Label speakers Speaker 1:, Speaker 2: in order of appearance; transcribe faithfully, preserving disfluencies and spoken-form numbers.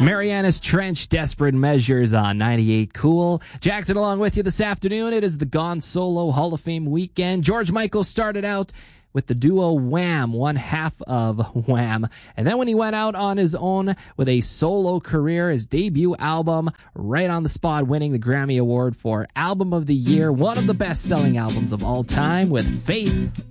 Speaker 1: Marianas Trench, Desperate Measures on ninety-eight Cool. Jackson along with you this afternoon. It is the Gone Solo Hall of Fame weekend. George Michael started out with the duo Wham, one half of Wham. And then when he went out on his own with a solo career, his debut album, right on the spot, winning the Grammy Award for Album of the Year, one of the best-selling albums of all time, with Faith